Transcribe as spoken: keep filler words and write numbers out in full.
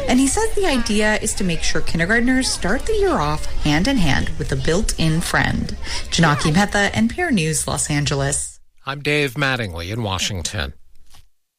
And he says the idea is to make sure kindergartners start the year off hand in hand with a built-in friend. Janaki Mehta, N P R News, Los Angeles. I'm Dave Mattingly in Washington.